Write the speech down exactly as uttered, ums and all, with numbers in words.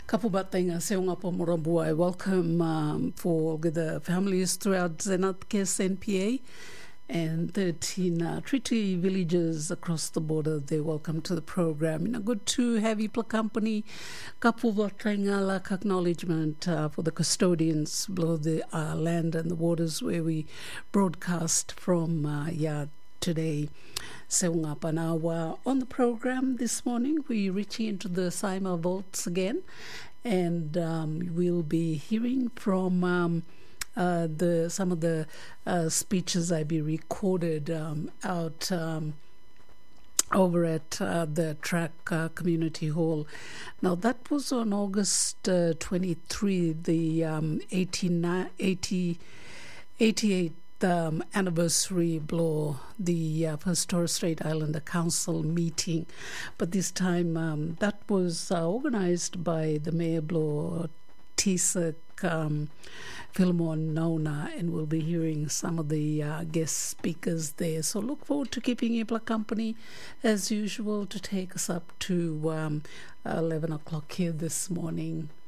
Kapubatenga Seunga Pomorabua. I welcome um, for the families throughout Zenatkes N P A and thirteen uh, treaty villages across the border. They welcome to the program. In a good to have you company. Kapubatenga lak acknowledgement uh, for the custodians below the uh, land and the waters where we broadcast from. Uh, yeah. Today, Seunga Panawa. On the program this morning, we're reaching into the Saima vaults again, and um, we'll be hearing from um, uh, the some of the uh, speeches I be recorded um, out um, over at uh, the Track uh, Community Hall. Now, that was on August uh, twenty-third, the um, eighty, eighty-eighth Um, anniversary blow, the uh, first Torres Strait Islander Council meeting. But this time um, that was uh, organized by the Mayor Blow, Tisak um, Philemon Nona, and we'll be hearing some of the uh, guest speakers there. So look forward to keeping you company as usual to take us up to um, eleven o'clock here this morning.